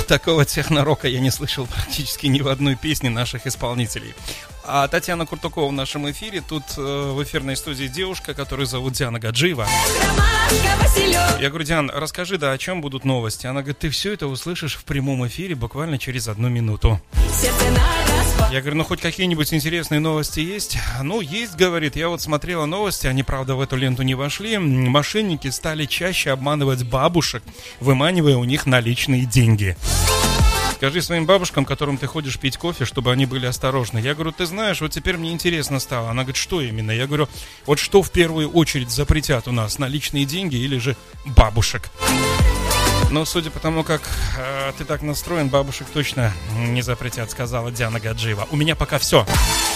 такого техно-рока я не слышал практически ни в одной песне наших исполнителей. А Татьяна Куртукова в нашем эфире. Тут в эфирной студии девушка, которую зовут Диана Гаджиева. Я говорю: Диан, расскажи, да, о чем будут новости? Она говорит: ты все это услышишь в прямом эфире буквально через 1 минуту. Я говорю: ну хоть какие-нибудь интересные новости есть? Ну, есть, говорит. Я вот смотрела новости, они, правда, в эту ленту не вошли. Мошенники стали чаще обманывать бабушек, выманивая у них наличные деньги. Скажи своим бабушкам, которым ты ходишь пить кофе, чтобы они были осторожны. Я говорю: ты знаешь, вот теперь мне интересно стало. Она говорит: что именно? Я говорю: вот что в первую очередь запретят у нас, наличные деньги или же бабушек? Но судя по тому, как ты так настроен, бабушек точно не запретят, сказала Диана Гаджиева. У меня пока все.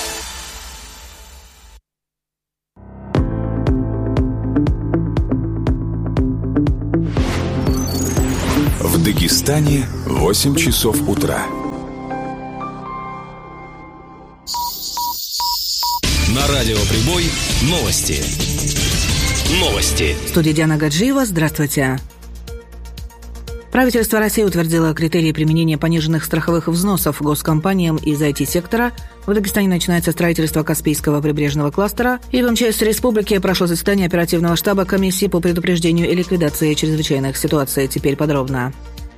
В Дагестане 8 часов утра. На радио Прибой новости. Новости. В студии Диана Гаджиева. Здравствуйте. Правительство России утвердило критерии применения пониженных страховых взносов госкомпаниям из IT-сектора. В Дагестане начинается строительство Каспийского прибрежного кластера. И в МЧС Республики прошло заседание оперативного штаба комиссии по предупреждению и ликвидации чрезвычайных ситуаций. Теперь подробно.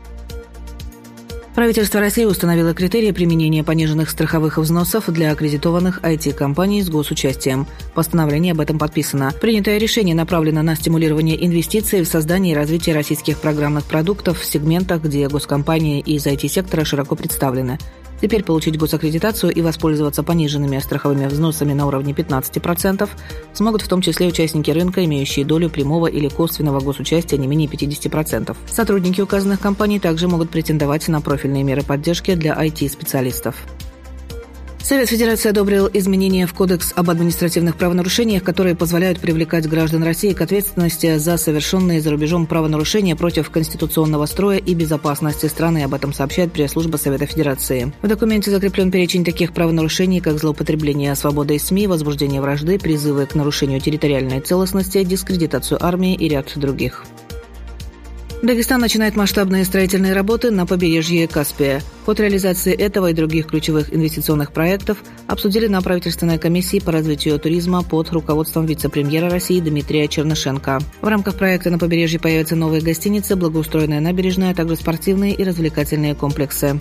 Правительство России установило критерии применения пониженных страховых взносов для аккредитованных IT-компаний с госучастием. Постановление об этом подписано. Принятое решение направлено на стимулирование инвестиций в создание и развитие российских программных продуктов в сегментах, где госкомпании из IT-сектора широко представлены. Теперь получить госаккредитацию и воспользоваться пониженными страховыми взносами на уровне 15% смогут в том числе участники рынка, имеющие долю прямого или косвенного госучастия не менее 50%. Сотрудники указанных компаний также могут претендовать на профильные меры поддержки для IT-специалистов. Совет Федерации одобрил изменения в Кодекс об административных правонарушениях, которые позволяют привлекать граждан России к ответственности за совершенные за рубежом правонарушения против конституционного строя и безопасности страны. Об этом сообщает пресс-служба Совета Федерации. В документе закреплен перечень таких правонарушений, как злоупотребление свободой СМИ, возбуждение вражды, призывы к нарушению территориальной целостности, дискредитацию армии и ряд других. Дагестан начинает масштабные строительные работы на побережье Каспия. Ход реализации этого и других ключевых инвестиционных проектов обсудили на правительственной комиссии по развитию туризма под руководством вице-премьера России Дмитрия Чернышенко. В рамках проекта на побережье появятся новые гостиницы, благоустроенная набережная, а также спортивные и развлекательные комплексы.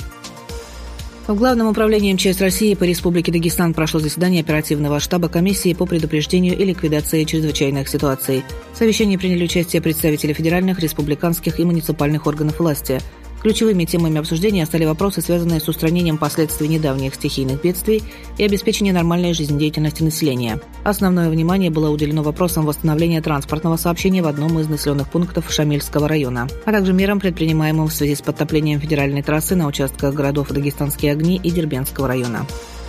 В Главном управлении МЧС России по Республике Дагестан прошло заседание оперативного штаба комиссии по предупреждению и ликвидации чрезвычайных ситуаций. В совещании приняли участие представители федеральных, республиканских и муниципальных органов власти. Ключевыми темами обсуждения стали вопросы, связанные с устранением последствий недавних стихийных бедствий и обеспечением нормальной жизнедеятельности населения. Основное внимание было уделено вопросам восстановления транспортного сообщения в одном из населенных пунктов Шамильского района, а также мерам, предпринимаемым в связи с подтоплением федеральной трассы на участках городов Дагестанские огни и Дербентского района.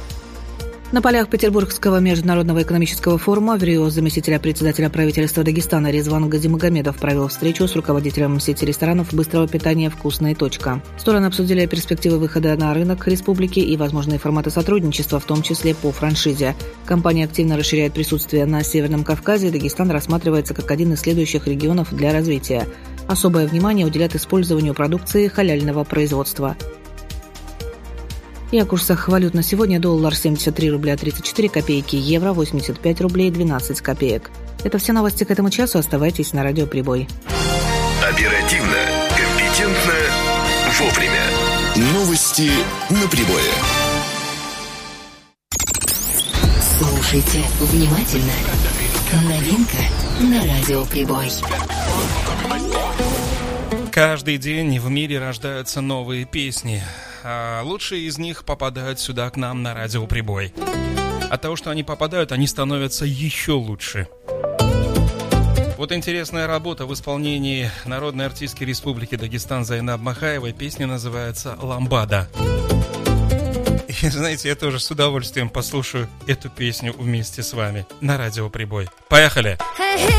На полях Петербургского международного экономического форума в Рио заместителя председателя правительства Дагестана Резван Газимагомедов провел встречу с руководителем сети ресторанов быстрого питания «Вкусная точка». Стороны обсудили перспективы выхода на рынок республики и возможные форматы сотрудничества, в том числе по франшизе. Компания активно расширяет присутствие на Северном Кавказе, и Дагестан рассматривается как один из следующих регионов для развития. Особое внимание уделят использованию продукции халяльного производства. И о курсах валют на сегодня: доллар 73 рубля 34 копейки, евро 85 рублей 12 копеек. Это все новости к этому часу. Оставайтесь на радио Прибой. Оперативно, компетентно, вовремя. Новости на Прибое. Слушайте внимательно. Новинка на радио Прибой. Каждый день в мире рождаются новые песни. А лучшие из них попадают сюда, к нам, на радио Прибой. От того, что они попадают, они становятся еще лучше. Вот интересная работа в исполнении народной артистки Республики Дагестан Зайнаб Махаевой. Песня называется «Ламбада». И знаете, я тоже с удовольствием послушаю эту песню вместе с вами на радио Прибой. Поехали!